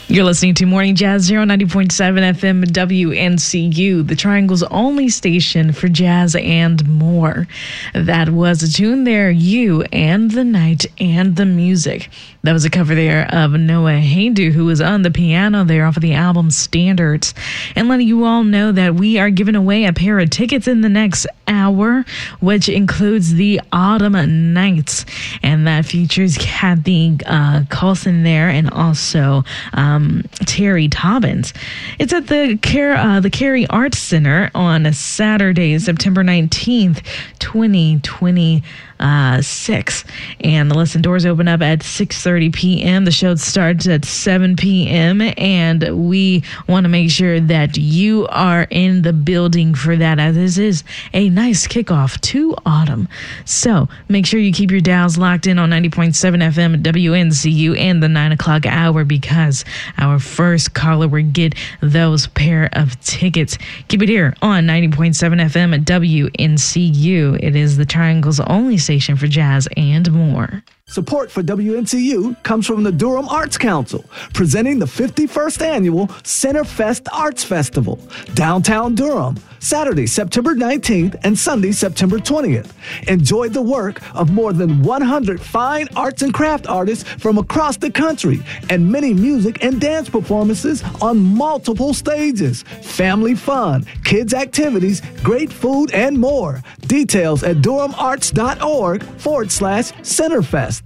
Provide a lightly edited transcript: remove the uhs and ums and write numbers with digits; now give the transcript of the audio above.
You're listening to Morning Jazz 90.7 FM WNCU, the Triangle's only station for jazz and more. That was a tune there, You and the Night and the Music. That was a cover there of Noah Haydu, who was on the piano there off of the album Standards. And letting you all know that we are giving away a pair of tickets in the next hour, which includes the Autumn Nights. And that features Kathy Coulson there and also Terry Tobbins. It's at the Cary Arts Center on Saturday, September 19th, 2026. And the lesson doors open up at 6:30 p.m. The show starts at 7 p.m. and we want to make sure that you are in the building for that, as this is a nice kickoff to autumn. So make sure you keep your dials locked in on 90.7 FM WNCU and the 9 o'clock hour, because our first caller will get those pair of tickets. Keep it here on 90.7 FM WNCU. It is the Triangle's only station for jazz and more. Support for WNCU comes from the Durham Arts Council, presenting the 51st Annual Centerfest Arts Festival, downtown Durham, Saturday, September 19th and Sunday, September 20th. Enjoy the work of more than 100 fine arts and craft artists from across the country and many music and dance performances on multiple stages. Family fun, kids activities, great food, and more. Details at durhamarts.org/Centerfest.